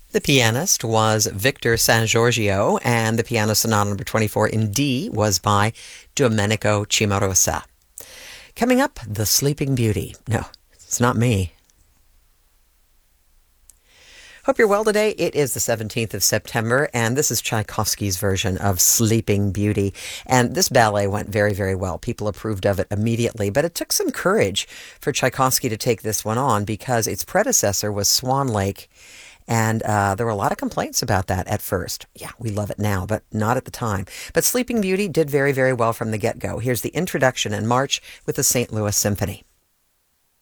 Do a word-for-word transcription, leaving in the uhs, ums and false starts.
The pianist was Victor San Giorgio, and the Piano Sonata number twenty-four in D was by Domenico Cimarosa. Coming up, The Sleeping Beauty. No, it's not me. Hope you're well today. It is the seventeenth of September, and this is Tchaikovsky's version of Sleeping Beauty. And this ballet went very, very well. People approved of it immediately, but it took some courage for Tchaikovsky to take this one on because its predecessor was Swan Lake, and uh, there were a lot of complaints about that at first. Yeah, we love it now, but not at the time. But Sleeping Beauty did very, very well from the get-go. Here's the introduction and march with the Saint Louis Symphony.